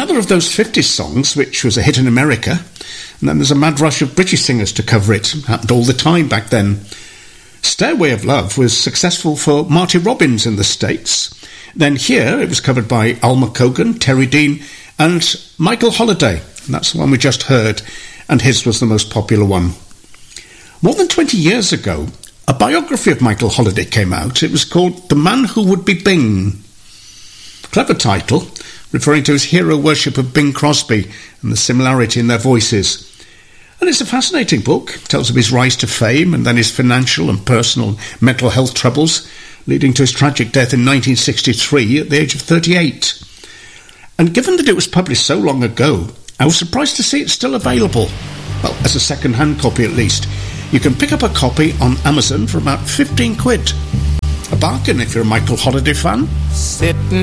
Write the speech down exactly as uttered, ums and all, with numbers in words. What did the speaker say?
another of those fifties songs which was a hit in America, and then there's a mad rush of British singers to cover it. It happened all the time back then. Stairway of Love was successful for Marty Robbins in the States. Then here it was covered by Alma Cogan, Terry Dean and Michael Holiday. And that's the one we just heard, and his was the most popular one. More than twenty years ago, a biography of Michael Holiday came out. It was called The Man Who Would Be Bing. Clever title, referring to his hero worship of Bing Crosby and the similarity in their voices. And it's a fascinating book. It tells of his rise to fame and then his financial and personal and mental health troubles, leading to his tragic death in nineteen sixty-three at the age of thirty-eight. And given that it was published so long ago, I was surprised to see it's still available. Well, as a second-hand copy at least. You can pick up a copy on Amazon for about fifteen quid. A bargain if you're a Michael Holiday fan. Sitting